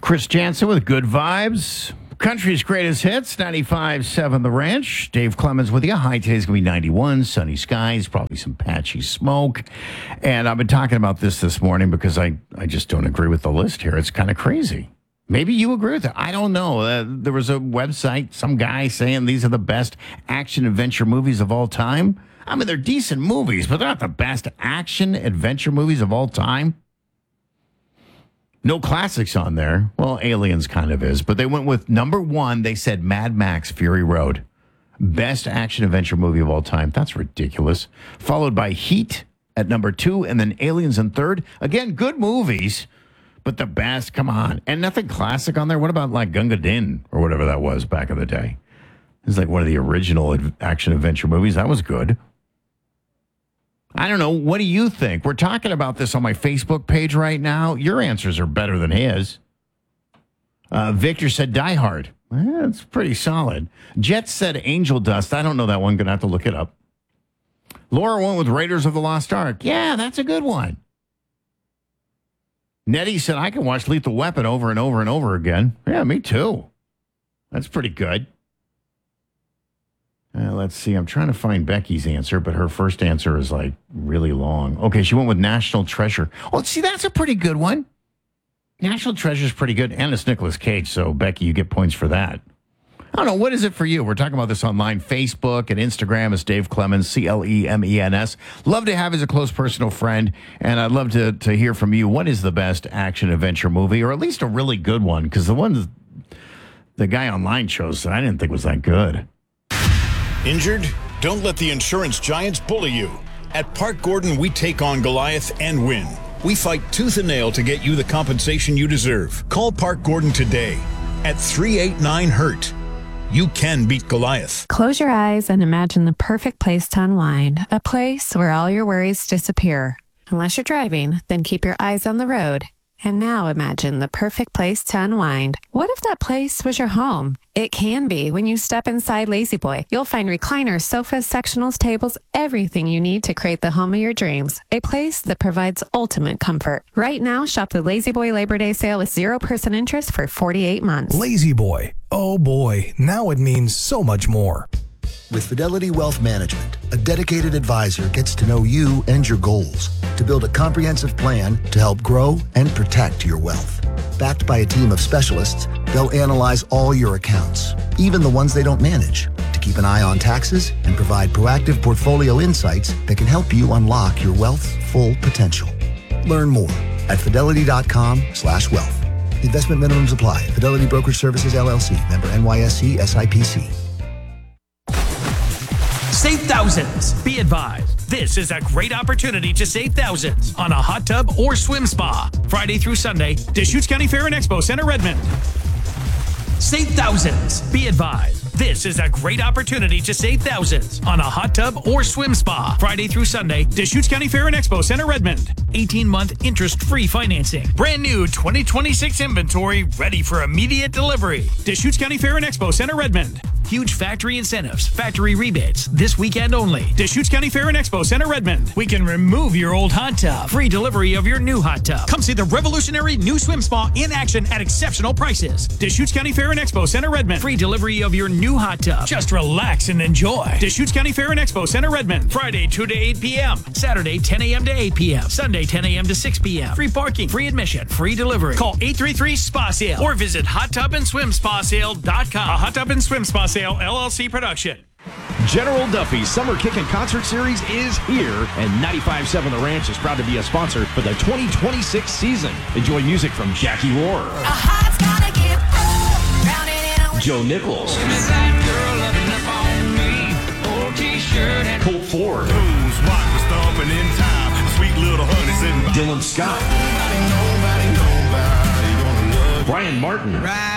Chris Jansen with Good Vibes. Country's greatest hits, 95.7 The Ranch. Dave Clemens with you. High today's going to be 91, sunny skies, probably some patchy smoke. And I've been talking about this morning because I just don't agree with the list here. It's kind of crazy. Maybe you agree with it. I don't know. There was a website, some guy saying these are the best action-adventure movies of all time. I mean, they're decent movies, but they're not the best action-adventure movies of all time. No classics on there. Well, Aliens kind of is. But they went with number one. They said Mad Max Fury Road. Best action-adventure movie of all time. That's ridiculous. Followed by Heat at number two, and then Aliens in third. Again, good movies, but the best, come on. And nothing classic on there. What about like Gunga Din or whatever that was back in the day? It's like one of the original action-adventure movies. That was good. I don't know. What do you think? We're talking about this on my Facebook page right now. Your answers are better than his. Victor said Die Hard. That's pretty solid. Jet said Angel Dust. I don't know that one. Going to have to look it up. Laura went with Raiders of the Lost Ark. Yeah, that's a good one. Nettie said I can watch Lethal Weapon over and over and over again. Yeah, me too. That's pretty good. Let's see. I'm trying to find Becky's answer, but her first answer is like really long. Okay, she went with National Treasure. Well, see, that's a pretty good one. National Treasure is pretty good, and it's Nicolas Cage, so Becky, you get points for that. I don't know. What is it for you? We're talking about this online, Facebook and Instagram. It's Dave Clemens, Clemens. Love to have as a close personal friend, and I'd love to hear from you. What is the best action-adventure movie, or at least a really good one? Because the one the guy online chose, I didn't think was that good. Injured? Don't let the insurance giants bully you. At Park Gordon, we take on Goliath and win. We fight tooth and nail to get you the compensation you deserve. Call Park Gordon today at 389-HURT. You can beat Goliath. Close your eyes and imagine the perfect place to unwind. A place where all your worries disappear. Unless you're driving, then keep your eyes on the road. And now imagine the perfect place to unwind. What if that place was your home? It can be when you step inside La-Z-Boy. You'll find recliners, sofas, sectionals, tables, everything you need to create the home of your dreams. A place that provides ultimate comfort. Right now, shop the La-Z-Boy Labor Day sale with 0% interest for 48 months. La-Z-Boy. Oh boy, now it means so much more. With Fidelity Wealth Management, a dedicated advisor gets to know you and your goals to build a comprehensive plan to help grow and protect your wealth. Backed by a team of specialists, they'll analyze all your accounts, even the ones they don't manage, to keep an eye on taxes and provide proactive portfolio insights that can help you unlock your wealth's full potential. Learn more at fidelity.com/wealth. Investment minimums apply. Fidelity Brokerage Services, LLC. Member NYSE SIPC. Save thousands. Be advised, this is a great opportunity to save thousands on a hot tub or swim spa. Friday through Sunday, Deschutes County Fair and Expo Center, Redmond. Save thousands. Be advised, this is a great opportunity to save thousands on a hot tub or swim spa. Friday through Sunday, Deschutes County Fair and Expo Center, Redmond. 18-month interest-free financing. Brand new 2026 inventory ready for immediate delivery. Deschutes County Fair and Expo Center, Redmond. Huge factory incentives, factory rebates, this weekend only. Deschutes County Fair and Expo Center, Redmond. We can remove your old hot tub. Free delivery of your new hot tub. Come see the revolutionary new swim spa in action at exceptional prices. Deschutes County Fair and Expo Center, Redmond. Free delivery of your new hot tub. Just relax and enjoy. Deschutes County Fair and Expo Center, Redmond. Friday, 2 to 8 p.m. Saturday, 10 a.m. to 8 p.m. Sunday, 10 a.m. to 6 p.m. Free parking, free admission, free delivery. Call 833-SPA-SALE or visit HotTubAndSwimSpaSale.com. A Hot Tub and Swim Spa Sale LLC production. General Duffy's Summer Kickin' Concert Series is here, and 95.7 The Ranch is proud to be a sponsor for the 2026 season. Enjoy music from Jackie Rohr, Joe Nichols, Colt Ford, Dylan Scott, Brian Martin,